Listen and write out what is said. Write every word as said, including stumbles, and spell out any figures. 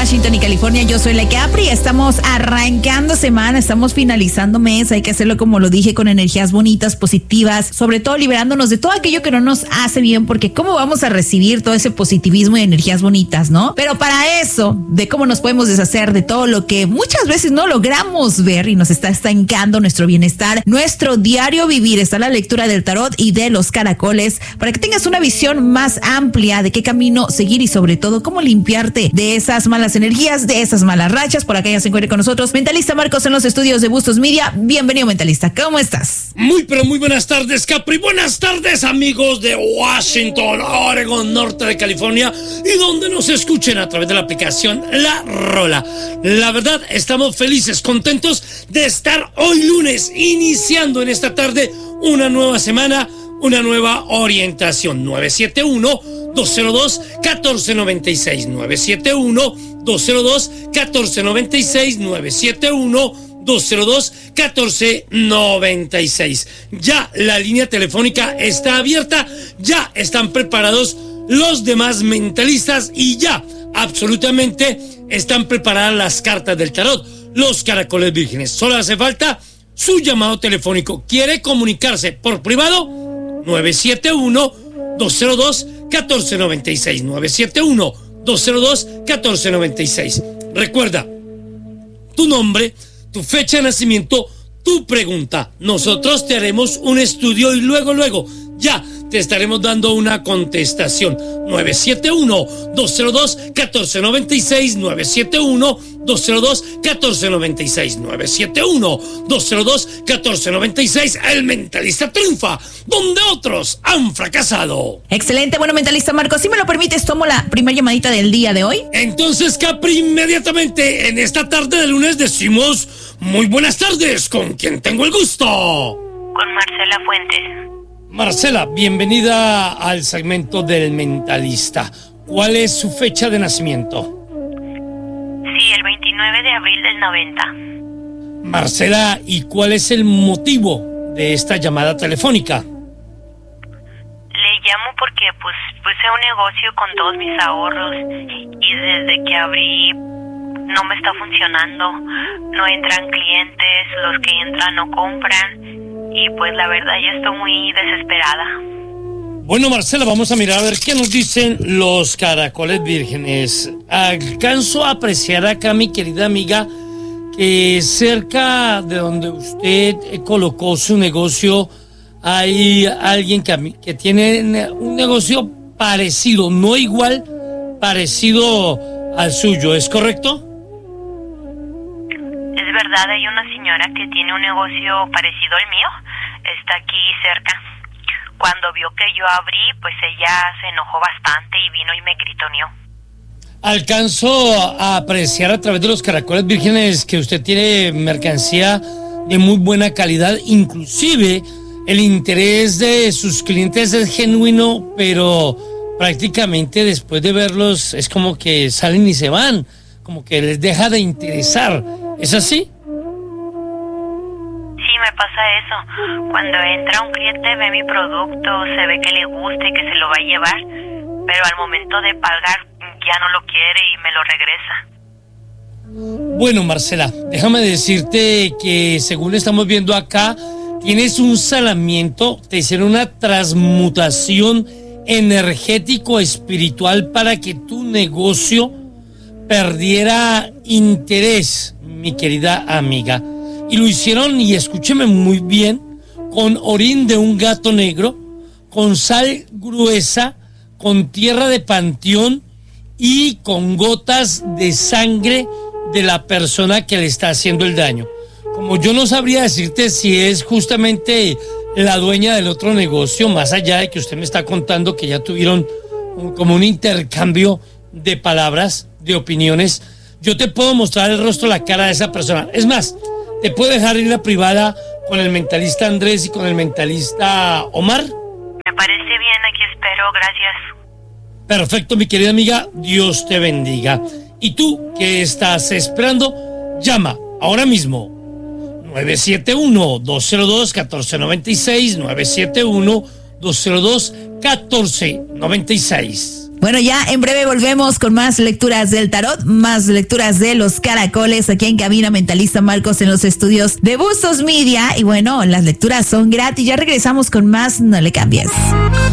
Washington y California. Yo soy la Capri. Estamos arrancando semana, estamos finalizando mes. Hay que hacerlo, como lo dije, con energías bonitas, positivas, sobre todo liberándonos de todo aquello que no nos hace bien, porque ¿cómo vamos a recibir todo ese positivismo y energías bonitas, no? Pero para eso, de cómo nos podemos deshacer de todo lo que muchas veces no logramos ver y nos está estancando nuestro bienestar, nuestro diario vivir, está la lectura del tarot y de los caracoles, para que tengas una visión más amplia de qué camino seguir y sobre todo cómo limpiarte de esas malas energías, de esas malas rachas. Por acá ya se encuentra con nosotros Mentalista Marcos en los estudios de Bustos Media. Bienvenido, Mentalista. ¿Cómo estás? Muy, pero muy buenas tardes, Capri. Buenas tardes, amigos de Washington, Oregon, norte de California y donde nos escuchen a través de la aplicación La Rola. La verdad, estamos felices, contentos de estar hoy lunes, iniciando en esta tarde una nueva semana, una nueva orientación. nueve siete uno, dos cero dos, uno cuatro nueve seis, nueve siete uno, dos cero dos, uno cuatro nueve seis, nueve siete uno, dos cero dos, uno cuatro nueve seis. Ya la línea telefónica está abierta, ya están preparados los demás mentalistas y ya absolutamente están preparadas las cartas del tarot, los caracoles vírgenes. Solo hace falta su llamado telefónico. ¿Quiere comunicarse por privado? nueve siete uno, dos cero dos, uno cuatro nueve seis, nueve siete uno, dos cero dos, uno cuatro nueve seis. Recuerda, tu nombre, tu fecha de nacimiento, tu pregunta. Nosotros te haremos un estudio y luego, luego, ya te estaremos dando una contestación. nueve siete uno, dos cero dos, uno cuatro nueve seis, nueve siete uno, dos cero dos, uno cuatro nueve seis, nueve siete uno, dos cero dos, uno cuatro nueve seis. El mentalista triunfa donde otros han fracasado. Excelente. Bueno, Mentalista Marcos, si me lo permites, tomo la primera llamadita del día de hoy. Entonces, Capri, inmediatamente en esta tarde de lunes decimos muy buenas tardes. ¿Con quién tengo el gusto? Con Marcela Fuentes. Marcela, bienvenida al segmento del mentalista. ¿Cuál es su fecha de nacimiento? Sí, el veintinueve de abril del noventa. Marcela, ¿y cuál es el motivo de esta llamada telefónica? Le llamo porque pues puse un negocio con todos mis ahorros y desde que abrí no me está funcionando. No entran clientes, los que entran no compran. Y pues la verdad ya estoy muy desesperada. Bueno, Marcela, vamos a mirar a ver qué nos dicen los caracoles vírgenes. Alcanzo a apreciar acá, mi querida amiga, que cerca de donde usted colocó su negocio hay alguien que, que tiene un negocio parecido, no igual, parecido al suyo, ¿es correcto? Es verdad, hay una señora que tiene un negocio parecido al mío, está aquí cerca. Cuando vio que yo abrí, pues ella se enojó bastante y vino y me gritoneó. Alcanzo a apreciar a través de los caracoles vírgenes que usted tiene mercancía de muy buena calidad, inclusive el interés de sus clientes es genuino, pero prácticamente después de verlos es como que salen y se van, como que les deja de interesar. ¿Es así? Sí, me pasa eso. Cuando entra un cliente, ve mi producto, se ve que le gusta y que se lo va a llevar, pero al momento de pagar ya no lo quiere y me lo regresa. Bueno, Marcela, déjame decirte que según estamos viendo acá, tienes un sanamiento, te hicieron una transmutación energético-espiritual para que tu negocio perdiera interés, mi querida amiga. Y lo hicieron, y escúcheme muy bien, con orín de un gato negro, con sal gruesa, con tierra de panteón y con gotas de sangre de la persona que le está haciendo el daño. Como yo no sabría decirte si es justamente la dueña del otro negocio, más allá de que usted me está contando que ya tuvieron un, como un intercambio de palabras, de opiniones, yo te puedo mostrar el rostro, la cara de esa persona. Es más, te puedo dejar ir a privada con el mentalista Andrés y con el mentalista Omar. Me parece bien, aquí espero, gracias. Perfecto, mi querida amiga, Dios te bendiga. Y tú, ¿qué estás esperando? Llama ahora mismo. nueve siete uno, dos cero dos, uno cuatro nueve seis, nueve siete uno, dos cero dos, uno cuatro nueve seis. Bueno, ya en breve volvemos con más lecturas del tarot, más lecturas de los caracoles aquí en Cabina Mentalista Marcos en los estudios de Bustos Media. Y bueno, las lecturas son gratis. Ya regresamos con más, no le cambies.